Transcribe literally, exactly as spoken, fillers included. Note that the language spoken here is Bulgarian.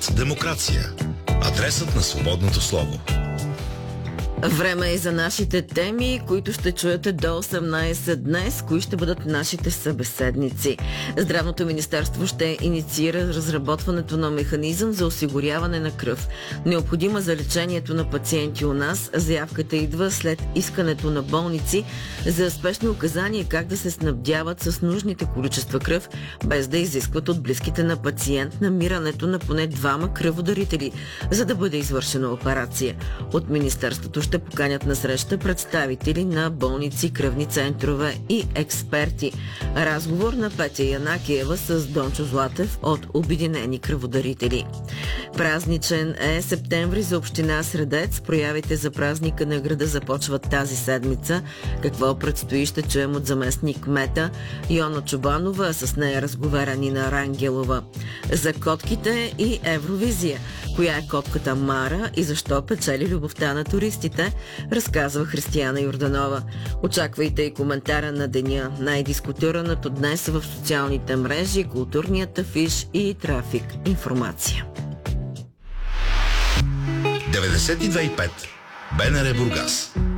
Старт демокрация. Адресът на свободното слово. Време е за нашите теми, които ще чуете до осемнайсет днес. Кои ще бъдат нашите събеседници? Здравното министерство ще инициира разработването на механизъм за осигуряване на кръв, необходима за лечението на пациенти у нас. Заявката идва след искането на болници за спешни указания как да се снабдяват с нужните количества кръв, без да изискват от близките на пациент намирането на поне двама кръводарители, за да бъде извършена операция. От министерството ще поканят на среща представители на болници, кръвни центрове и експерти. Разговор на Петя Янакиева с Дончо Златев от Обединени кръводарители. Празничен е септември за община Средец. Проявите за празника на града започват тази седмица. Какво предстои, ще чуем от заместник кмета Йона Чубанова, а с нея разговаря Нина Рангелова. За котките и Евровизия. Коя е котката Мара и защо печели любовта на туристите, разказва Християна Йорданова. Очаквайте и коментара на деня. Най-дискутираното днес в социалните мрежи, културният афиш и трафик информация. деветдесет и две и пет БНР Бургас.